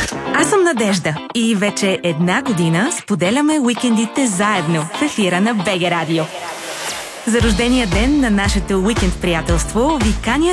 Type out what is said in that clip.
Аз съм Надежда и вече една година споделяме уикендите заедно в ефира на БГ Радио. За рождения ден на нашето уикенд приятелство ви каня